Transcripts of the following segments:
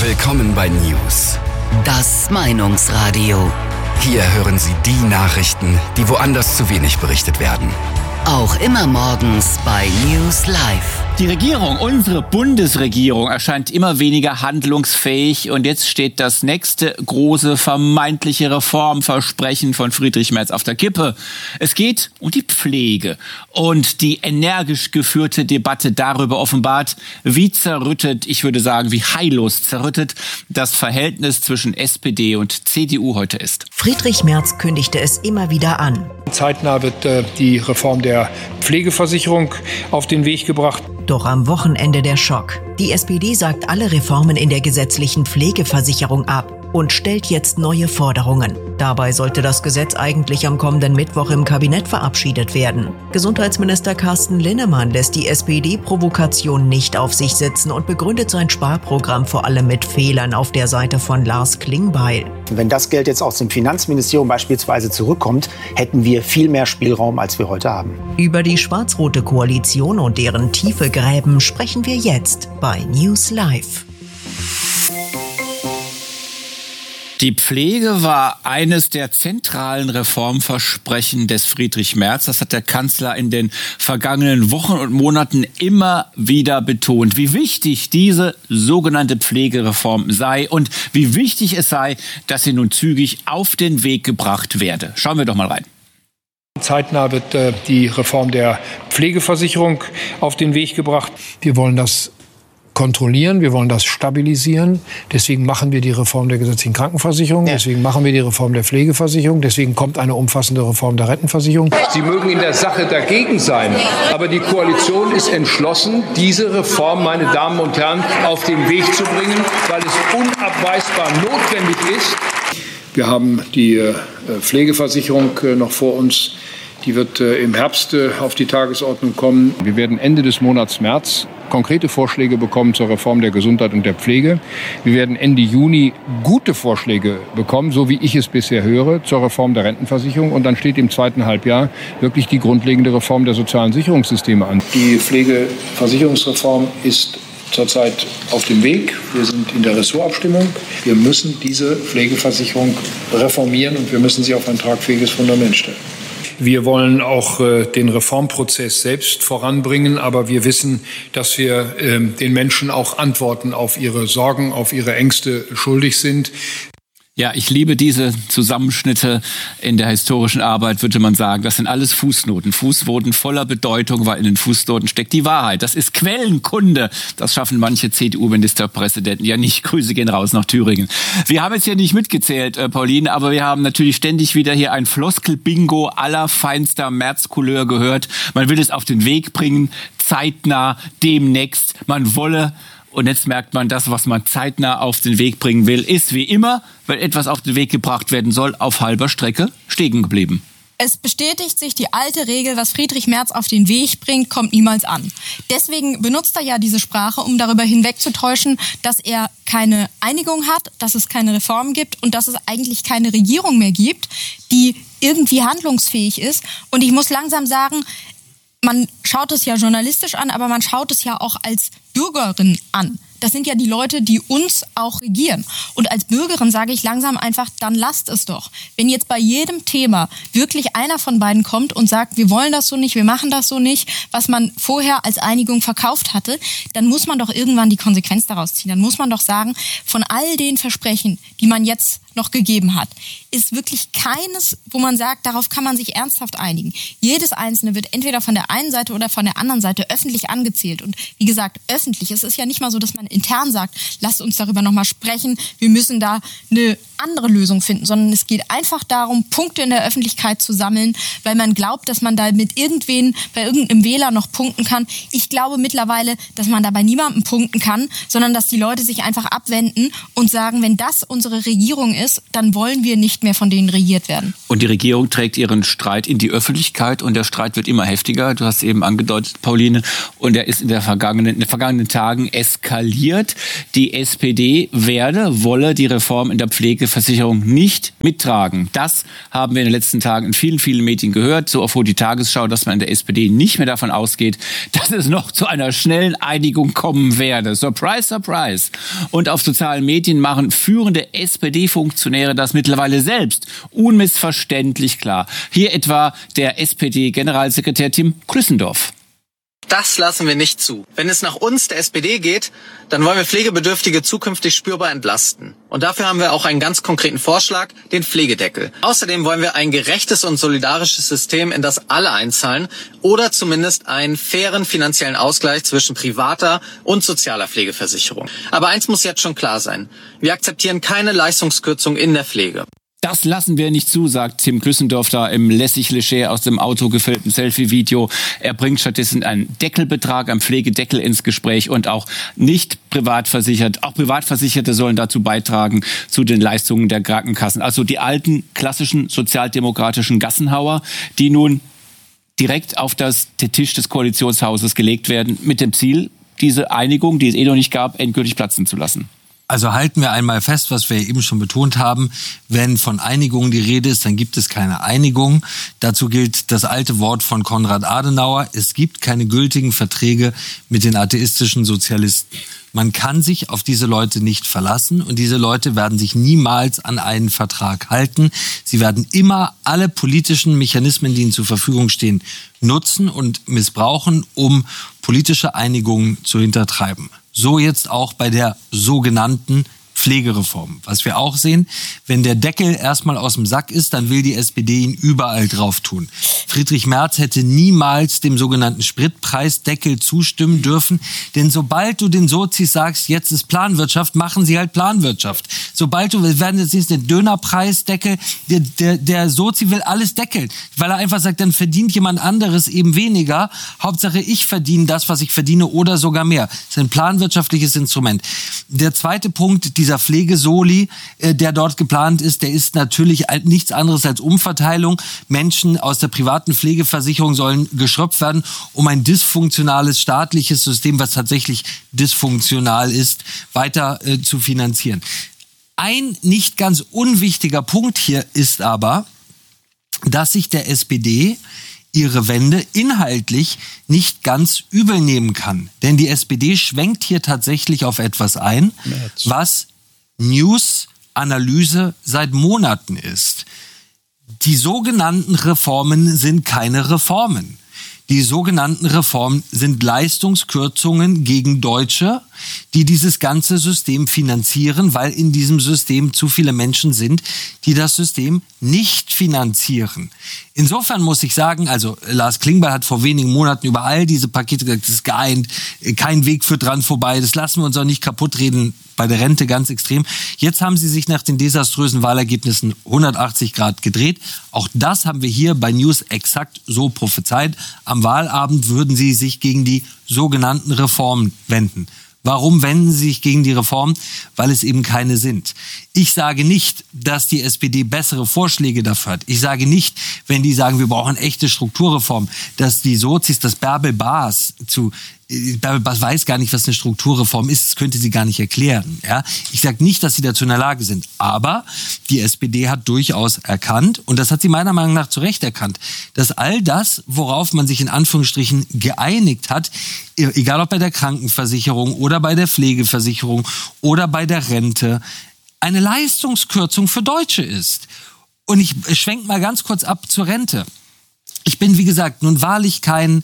Willkommen bei News. Das Meinungsradio. Hier hören Sie die Nachrichten, die woanders zu wenig berichtet werden. Auch immer morgens bei News Live. Die Regierung, unsere Bundesregierung, erscheint immer weniger handlungsfähig und jetzt steht das nächste große vermeintliche Reformversprechen von Friedrich Merz auf der Kippe. Es geht um die Pflege und die energisch geführte Debatte darüber offenbart, wie zerrüttet, ich würde sagen, wie heillos zerrüttet das Verhältnis zwischen SPD und CDU heute ist. Friedrich Merz kündigte es immer wieder an. Zeitnah wird die Reform der Pflegeversicherung auf den Weg gebracht. Doch am Wochenende der Schock. Die SPD sagt alle Reformen in der gesetzlichen Pflegeversicherung ab und stellt jetzt neue Forderungen. Dabei sollte das Gesetz eigentlich am kommenden Mittwoch im Kabinett verabschiedet werden. Gesundheitsminister Carsten Linnemann lässt die SPD-Provokation nicht auf sich sitzen und begründet sein Sparprogramm vor allem mit Fehlern auf der Seite von Lars Klingbeil. Wenn das Geld jetzt aus dem Finanzministerium beispielsweise zurückkommt, hätten wir viel mehr Spielraum, als wir heute haben. Über die schwarz-rote Koalition und deren tiefe Gräben sprechen wir jetzt bei News Live. Die Pflege war eines der zentralen Reformversprechen des Friedrich Merz. Das hat der Kanzler in den vergangenen Wochen und Monaten immer wieder betont, wie wichtig diese sogenannte Pflegereform sei und wie wichtig es sei, dass sie nun zügig auf den Weg gebracht werde. Schauen wir doch mal rein. Zeitnah wird die Reform der Pflegeversicherung auf den Weg gebracht. Wir wollen das kontrollieren, wir wollen das stabilisieren. Deswegen machen wir die Reform der gesetzlichen Krankenversicherung, deswegen machen wir die Reform der Pflegeversicherung, deswegen kommt eine umfassende Reform der Rentenversicherung. Sie mögen in der Sache dagegen sein, aber die Koalition ist entschlossen, diese Reform, meine Damen und Herren, auf den Weg zu bringen, weil es unabweisbar notwendig ist. Wir haben die Pflegeversicherung noch vor uns. Die wird im Herbst auf die Tagesordnung kommen. Wir werden Ende des Monats März konkrete Vorschläge bekommen zur Reform der Gesundheit und der Pflege. Wir werden Ende Juni gute Vorschläge bekommen, so wie ich es bisher höre, zur Reform der Rentenversicherung. Und dann steht im zweiten Halbjahr wirklich die grundlegende Reform der sozialen Sicherungssysteme an. Die Pflegeversicherungsreform ist zurzeit auf dem Weg. Wir sind in der Ressortabstimmung. Wir müssen diese Pflegeversicherung reformieren und wir müssen sie auf ein tragfähiges Fundament stellen. Wir wollen auch den Reformprozess selbst voranbringen, aber wir wissen, dass wir den Menschen auch Antworten auf ihre Sorgen, auf ihre Ängste schuldig sind. Ja, ich liebe diese Zusammenschnitte in der historischen Arbeit, würde man sagen. Das sind alles Fußnoten. Fußnoten voller Bedeutung, weil in den Fußnoten steckt die Wahrheit. Das ist Quellenkunde. Das schaffen manche CDU-Ministerpräsidenten ja nicht. Grüße gehen raus nach Thüringen. Wir haben jetzt hier nicht mitgezählt, Pauline, aber wir haben natürlich ständig wieder hier ein Floskel-Bingo allerfeinster Merz-Couleur gehört. Man will es auf den Weg bringen, zeitnah, demnächst. Man wolle. Und jetzt merkt man, das, was man zeitnah auf den Weg bringen will, ist wie immer, wenn etwas auf den Weg gebracht werden soll, auf halber Strecke stehen geblieben. Es bestätigt sich die alte Regel, was Friedrich Merz auf den Weg bringt, kommt niemals an. Deswegen benutzt er ja diese Sprache, um darüber hinwegzutäuschen, dass er keine Einigung hat, dass es keine Reform gibt und dass es eigentlich keine Regierung mehr gibt, die irgendwie handlungsfähig ist. Und ich muss langsam sagen, man schaut es ja journalistisch an, aber man schaut es ja auch als Bürgerin an. Das sind ja die Leute, die uns auch regieren. Und als Bürgerin sage ich langsam einfach, dann lasst es doch. Wenn jetzt bei jedem Thema wirklich einer von beiden kommt und sagt, wir wollen das so nicht, wir machen das so nicht, was man vorher als Einigung verkauft hatte, dann muss man doch irgendwann die Konsequenz daraus ziehen. Dann muss man doch sagen, von all den Versprechen, die man jetzt noch gegeben hat, ist wirklich keines, wo man sagt, darauf kann man sich ernsthaft einigen. Jedes einzelne wird entweder von der einen Seite oder von der anderen Seite öffentlich angezählt. Und wie gesagt, öffentlich. Es ist ja nicht mal so, dass man intern sagt, lasst uns darüber nochmal sprechen, wir müssen da eine andere Lösung finden, sondern es geht einfach darum, Punkte in der Öffentlichkeit zu sammeln, weil man glaubt, dass man da mit irgendwen, bei irgendeinem Wähler noch punkten kann. Ich glaube mittlerweile, dass man da bei niemandem punkten kann, sondern dass die Leute sich einfach abwenden und sagen, wenn das unsere Regierung ist, ist, dann wollen wir nicht mehr von denen regiert werden. Und die Regierung trägt ihren Streit in die Öffentlichkeit und der Streit wird immer heftiger. Du hast eben angedeutet, Pauline, und er ist in den vergangenen Tagen eskaliert. Die SPD wolle die Reform in der Pflegeversicherung nicht mittragen. Das haben wir in den letzten Tagen in vielen, vielen Medien gehört. So erfuhr die Tagesschau, dass man in der SPD nicht mehr davon ausgeht, dass es noch zu einer schnellen Einigung kommen werde. Surprise, surprise. Und auf sozialen Medien machen führende SPD-Funktionäre das mittlerweile selbst unmissverständlich klar. Hier etwa der SPD-Generalsekretär Tim Klüssendorf. Das lassen wir nicht zu. Wenn es nach uns, der SPD, geht, dann wollen wir Pflegebedürftige zukünftig spürbar entlasten. Und dafür haben wir auch einen ganz konkreten Vorschlag, den Pflegedeckel. Außerdem wollen wir ein gerechtes und solidarisches System, in das alle einzahlen oder zumindest einen fairen finanziellen Ausgleich zwischen privater und sozialer Pflegeversicherung. Aber eins muss jetzt schon klar sein. Wir akzeptieren keine Leistungskürzung in der Pflege. Das lassen wir nicht zu, sagt Tim Klüssendorf da im lässig leger aus dem Auto gefilmten Selfie-Video. Er bringt stattdessen einen Deckelbetrag, einen Pflegedeckel ins Gespräch und auch nicht privatversichert. Auch Privatversicherte sollen dazu beitragen zu den Leistungen der Krankenkassen. Also die alten klassischen sozialdemokratischen Gassenhauer, die nun direkt auf den Tisch des Koalitionshauses gelegt werden, mit dem Ziel, diese Einigung, die es noch nicht gab, endgültig platzen zu lassen. Also halten wir einmal fest, was wir eben schon betont haben. Wenn von Einigung die Rede ist, dann gibt es keine Einigung. Dazu gilt das alte Wort von Konrad Adenauer. Es gibt keine gültigen Verträge mit den atheistischen Sozialisten. Man kann sich auf diese Leute nicht verlassen und diese Leute werden sich niemals an einen Vertrag halten. Sie werden immer alle politischen Mechanismen, die ihnen zur Verfügung stehen, nutzen und missbrauchen, um politische Einigungen zu hintertreiben. So jetzt auch bei der sogenannten Pflegereform. Was wir auch sehen, wenn der Deckel erstmal aus dem Sack ist, dann will die SPD ihn überall drauf tun. Friedrich Merz hätte niemals dem sogenannten Spritpreisdeckel zustimmen dürfen, denn sobald du den Sozis sagst, jetzt ist Planwirtschaft, machen sie halt Planwirtschaft. Sobald wir werden jetzt nicht den Dönerpreisdeckel, der Sozi will alles deckeln, weil er einfach sagt, dann verdient jemand anderes eben weniger. Hauptsache ich verdiene das, was ich verdiene oder sogar mehr. Das ist ein planwirtschaftliches Instrument. Der zweite Punkt, dieser Pflegesoli, der dort geplant ist, der ist natürlich nichts anderes als Umverteilung. Menschen aus der privaten Pflegeversicherung sollen geschröpft werden, um ein dysfunktionales staatliches System, was tatsächlich dysfunktional ist, weiter zu finanzieren. Ein nicht ganz unwichtiger Punkt hier ist aber, dass sich der SPD ihre Wende inhaltlich nicht ganz übel nehmen kann. Denn die SPD schwenkt hier tatsächlich auf etwas ein, was News-Analyse seit Monaten ist. Die sogenannten Reformen sind keine Reformen. Die sogenannten Reformen sind Leistungskürzungen gegen Deutsche, die dieses ganze System finanzieren, weil in diesem System zu viele Menschen sind, die das System nicht finanzieren. Insofern muss ich sagen, also Lars Klingbeil hat vor wenigen Monaten über all diese Pakete gesagt, das ist geeint, kein Weg führt dran vorbei, das lassen wir uns auch nicht kaputt reden, bei der Rente ganz extrem. Jetzt haben sie sich nach den desaströsen Wahlergebnissen 180 Grad gedreht. Auch das haben wir hier bei News exakt so prophezeit. Am Wahlabend würden sie sich gegen die sogenannten Reformen wenden. Warum wenden sie sich gegen die Reform? Weil es eben keine sind. Ich sage nicht, dass die SPD bessere Vorschläge dafür hat. Ich sage nicht, wenn die sagen, wir brauchen echte Strukturreform, dass die Sozis, das Bärbel Baas weiß gar nicht, was eine Strukturreform ist, das könnte sie gar nicht erklären. Ja? Ich sage nicht, dass sie dazu in der Lage sind, aber die SPD hat durchaus erkannt, und das hat sie meiner Meinung nach zu Recht erkannt, dass all das, worauf man sich in Anführungsstrichen geeinigt hat, egal ob bei der Krankenversicherung oder bei der Pflegeversicherung oder bei der Rente, eine Leistungskürzung für Deutsche ist. Und ich schwenke mal ganz kurz ab zur Rente. Ich bin, wie gesagt, nun wahrlich kein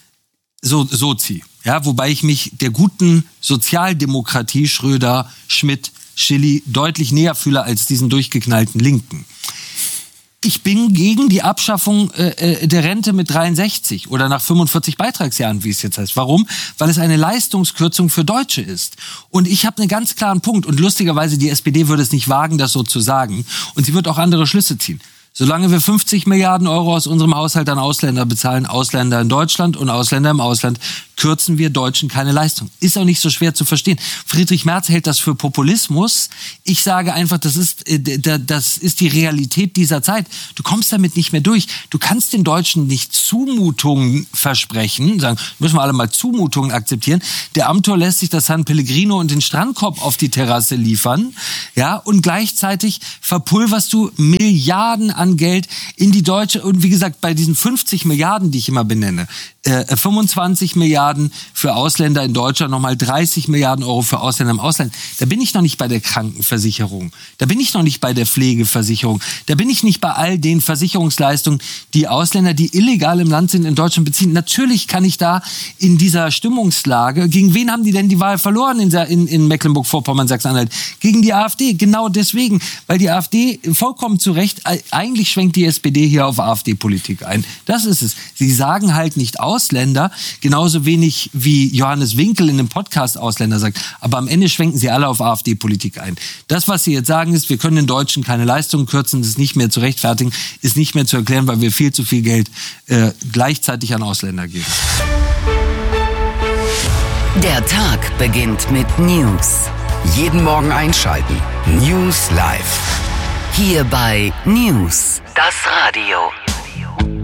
Sozi, ja, wobei ich mich der guten Sozialdemokratie Schröder, Schmidt, Schilly deutlich näher fühle als diesen durchgeknallten Linken. Ich bin gegen die Abschaffung der Rente mit 63 oder nach 45 Beitragsjahren, wie es jetzt heißt. Warum? Weil es eine Leistungskürzung für Deutsche ist. Und ich habe einen ganz klaren Punkt. Und lustigerweise, die SPD würde es nicht wagen, das so zu sagen. Und sie wird auch andere Schlüsse ziehen. Solange wir 50 Milliarden Euro aus unserem Haushalt an Ausländer bezahlen, Ausländer in Deutschland und Ausländer im Ausland, kürzen wir Deutschen keine Leistung. Ist auch nicht so schwer zu verstehen. Friedrich Merz hält das für Populismus. Ich sage einfach, das ist die Realität dieser Zeit. Du kommst damit nicht mehr durch. Du kannst den Deutschen nicht Zumutungen versprechen, sagen, müssen wir alle mal Zumutungen akzeptieren. Der Amtor lässt sich das San Pellegrino und den Strandkorb auf die Terrasse liefern, ja, und gleichzeitig verpulverst du Milliarden an Geld in die deutsche, und wie gesagt, bei diesen 50 Milliarden, die ich immer benenne, 25 Milliarden für Ausländer in Deutschland, nochmal 30 Milliarden Euro für Ausländer im Ausland. Da bin ich noch nicht bei der Krankenversicherung. Da bin ich noch nicht bei der Pflegeversicherung. Da bin ich nicht bei all den Versicherungsleistungen, die Ausländer, die illegal im Land sind, in Deutschland beziehen. Natürlich kann ich da in dieser Stimmungslage, gegen wen haben die denn die Wahl verloren in Mecklenburg-Vorpommern, Sachsen-Anhalt? Gegen die AfD. Genau deswegen, weil die AfD vollkommen zu Recht, eigentlich schwenkt die SPD hier auf AfD-Politik ein. Das ist es. Sie sagen halt nicht Ausländer, genauso wenig wie Johannes Winkel in dem Podcast Ausländer sagt. Aber am Ende schwenken sie alle auf AfD-Politik ein. Das, was sie jetzt sagen, ist, wir können den Deutschen keine Leistungen kürzen, das ist nicht mehr zu rechtfertigen, ist nicht mehr zu erklären, weil wir viel zu viel Geld gleichzeitig an Ausländer geben. Der Tag beginnt mit News. Jeden Morgen einschalten. News Live. Hier bei News, das Radio.